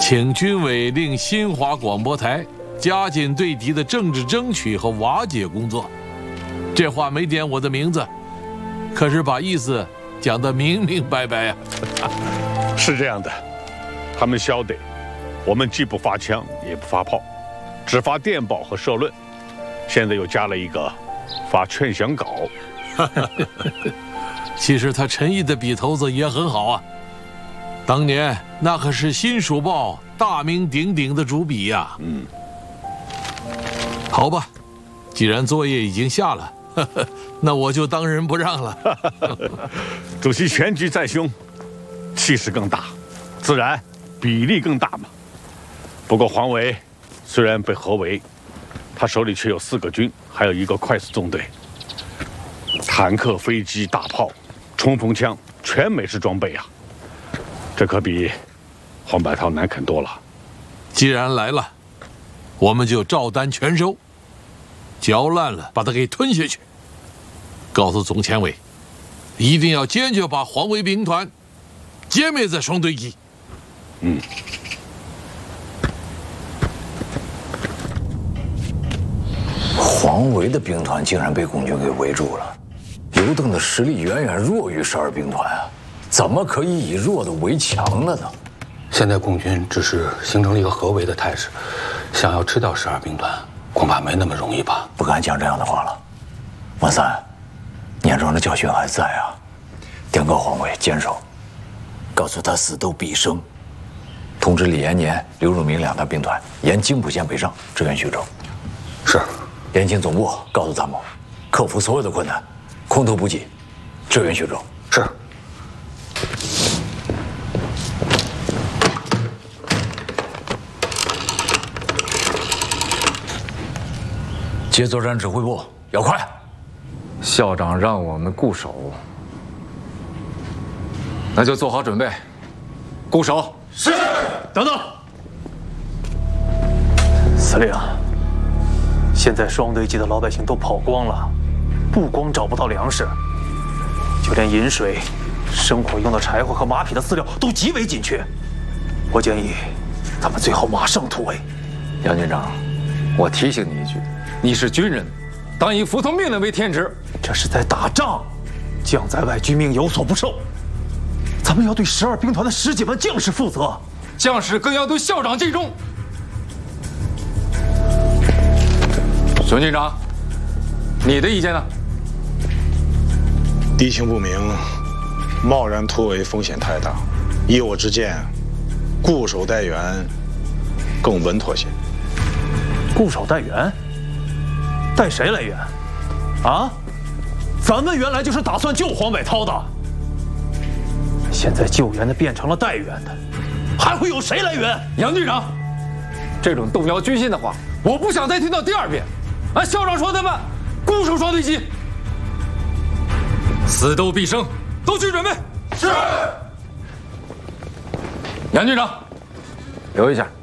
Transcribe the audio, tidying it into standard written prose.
请军委令新华广播台加紧对敌的政治争取和瓦解工作。这话没点我的名字，可是把意思讲得明明白白呀。 是这样的，他们晓得，我们既不发枪也不发炮，只发电报和社论，现在又加了一个发劝降稿。 其实他陈毅的笔头子也很好啊，当年那可是《新蜀报》大名鼎鼎的主笔呀。好吧，既然作业已经下了，那我就当仁不让了。 主席全局在胸，气势更大，自然比例更大嘛。不过黄维虽然被合围，他手里却有4个军，还有1个快速纵队，坦克、飞机、大炮、冲锋枪，全美式装备啊！这可比黄百韬难啃多了。 既然来了，我们就照单全收，嚼烂了把它给吞下去。告诉总前委，一定要坚决把黄维兵团歼灭在双堆机。 黄维的兵团竟然被共军给围住了，刘邓的实力远远弱于12兵团啊，怎么可以以弱的为强了呢？ 现在共军只是形成了一个合围的态势，想要吃掉12兵团，恐怕没那么容易吧？ 不敢讲这样的话了。万三，年庄的教训还在啊，电告黄维坚守，告诉他死斗必胜，通知李延年、刘汝明2大兵团沿津浦线北上，支援徐州。 是。 联勤总部告诉他们，克服所有的困难，空投补给，支援徐州。 是。 接作战指挥部，要快。 校长让我们固守，那就做好准备，固守。 是。等等，司令，现在双堆集的老百姓都跑光了，不光找不到粮食，就连饮水、生火用的柴火和马匹的饲料都极为紧缺。我建议，咱们最好马上突围。 杨军长，我提醒你一句，你是军人，当以服从命令为天职。 这是在打仗，将在外，居命有所不受。咱们要对12兵团的10几万将士负责， 将士更要对校长尽忠。孙军长，你的意见呢？ 敌情不明，贸然突围风险太大。依我之见，固守待援更稳妥些。 固守待援？待谁来援？啊？咱们原来就是打算救黄百韬的，现在救援的变成了待援的，还会有谁来援？ 杨军长，这种动摇军心的话，我不想再听到第2遍。按校长说的办，固守双堆集，死斗必胜，都去准备。 是。 杨军长，留一下。